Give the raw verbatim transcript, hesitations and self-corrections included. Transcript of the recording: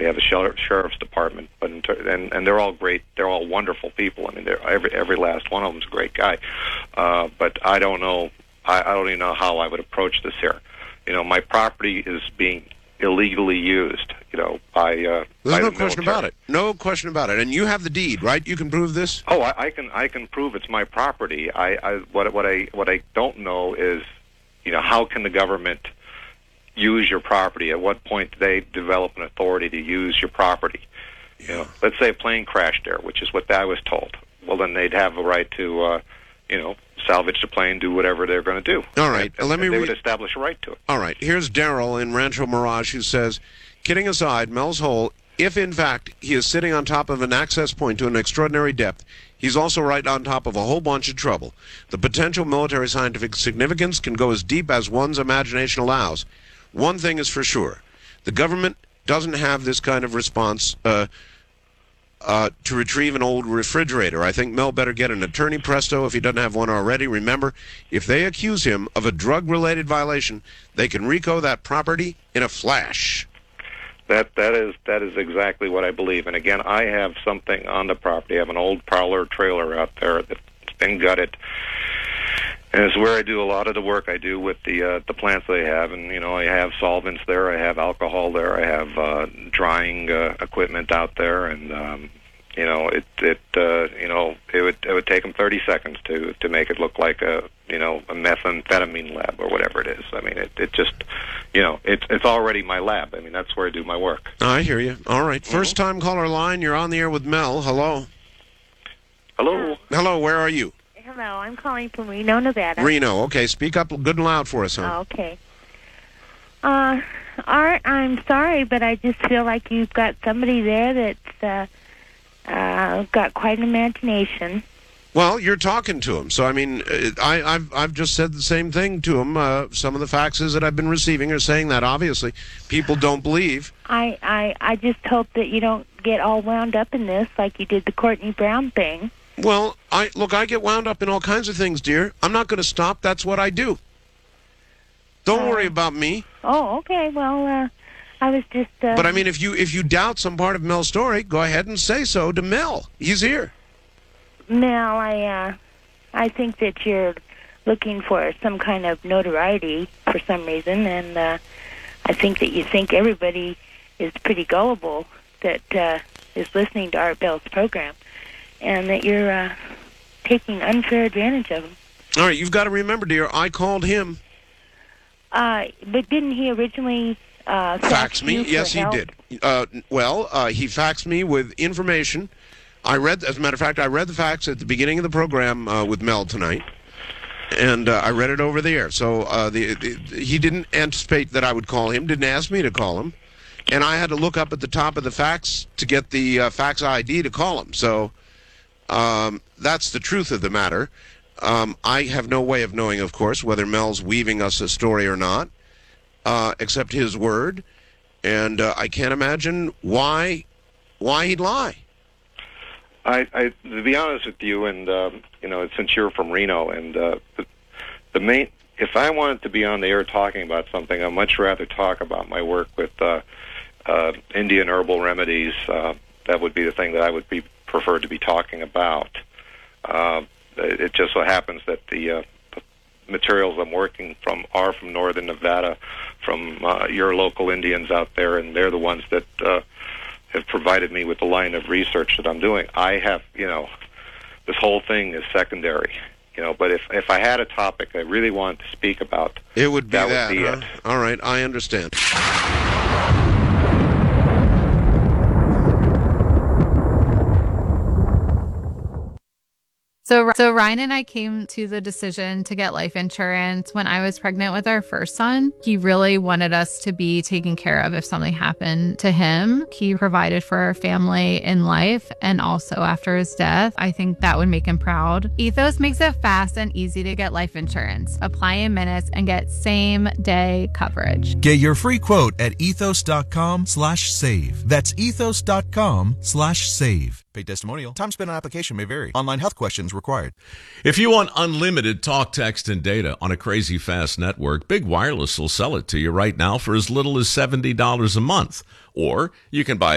have a sheriff, sheriff's department, but in ter- and and they're all great. They're all wonderful people. I mean, they're, every every last one of them's a great guy. Uh, but I don't know. I, I don't even know how I would approach this here. You know, my property is being illegally used. You know, by uh, there's by no the question military. about it. No question about it. And you have the deed, right? You can prove this. Oh, I, I can I can prove it's my property. I, I what what I what I don't know is, you know, how can the government use your property? At what point do they develop an authority to use your property? Yeah. You know, let's say a plane crashed there, which is what I was told. Well, then they'd have a right to, uh, you know, salvage the plane, do whatever they're going to do. All right, and, let me and they re- would establish a right to it. All right, here's Daryl in Rancho Mirage who says, kidding aside, Mel's Hole, if in fact he is sitting on top of an access point to an extraordinary depth, he's also right on top of a whole bunch of trouble. The potential military scientific significance can go as deep as one's imagination allows. One thing is for sure, the government doesn't have this kind of response uh, uh, to retrieve an old refrigerator. I think Mel better get an attorney presto if he doesn't have one already. Remember, if they accuse him of a drug-related violation, they can RICO that property in a flash. That that is that is exactly what I believe. And again, I have something on the property. I have an old parlor trailer out there that's been gutted. And it's where I do a lot of the work I do with the uh, the plants they have, and you know I have solvents there, I have alcohol there, I have uh, drying uh, equipment out there, and um, you know it it uh, you know it would it would take them thirty seconds to to make it look like a you know a methamphetamine lab or whatever it is. I mean it it just you know it's it's already my lab. I mean that's where I do my work. I hear you. All right, Mm-hmm. first time caller line. You're on the air with Mel. Hello. Hello. Hello. Where are you? Hello, I'm calling from Reno, Nevada. Reno. Okay, speak up good and loud for us, huh? Oh, okay. Uh, Art, I'm sorry, but I just feel like you've got somebody there that's uh, uh, got quite an imagination. Well, you're talking to him, so I mean, uh, I, I've I've just said the same thing to him. Uh, some of the faxes that I've been receiving are saying that. Obviously, people don't believe. I, I, I just hope that you don't get all wound up in this like you did the Courtney Brown thing. Well, I look, I get wound up in all kinds of things, dear. I'm not going to stop. That's what I do. Don't Uh, worry about me. Oh, okay. Well, uh, I was just... Uh, But I mean, if you if you doubt some part of Mel's story, go ahead and say so to Mel. He's here. Mel, I, uh, I think that you're looking for some kind of notoriety for some reason, and uh, I think that you think everybody is pretty gullible that uh, is listening to Art Bell's program, and that you're uh, taking unfair advantage of him. All right, you've got to remember, dear, I called him. Uh, but didn't he originally uh, fax, Fax me? you for Yes, he help? did. Uh, well, uh, he faxed me with information. I read, as a matter of fact, I read the fax at the beginning of the program uh, with Mel tonight, and uh, I read it over the air. So uh, the, the, he didn't anticipate that I would call him, didn't ask me to call him, and I had to look up at the top of the fax to get the uh, fax I D to call him. So um, that's the truth of the matter. Um, I have no way of knowing, of course, whether Mel's weaving us a story or not, uh, except his word, and uh, I can't imagine why why he'd lie. I, I to be honest with you, and um, you know, since you're from Reno, and uh, the, the main, if I wanted to be on the air talking about something, I'd much rather talk about my work with uh, uh, Indian herbal remedies. Uh, that would be the thing that I would be preferred to be talking about. Uh, it just so happens that the, uh, the materials I'm working from are from northern Nevada, from uh, your local Indians out there, and they're the ones that uh, have provided me with the line of research that I'm doing. I have, you know, this whole thing is secondary, you know, but if if I had a topic I really wanted to speak about, it would be that. that Would be huh? it. All right, I understand. So, so Ryan and I came to the decision to get life insurance when I was pregnant with our first son. He really wanted us to be taken care of if something happened to him. He provided for our family in life and also after his death. I think that would make him proud. Ethos makes it fast and easy to get life insurance. Apply in minutes and get same day coverage. Get your free quote at ethos.com slash save. That's ethos.com slash save. Paid testimonial. Time spent on application may vary. Online health questions required. If you want unlimited talk, text, and data on a crazy fast network, Big Wireless will sell it to you right now for as little as seventy dollars a month. Or you can buy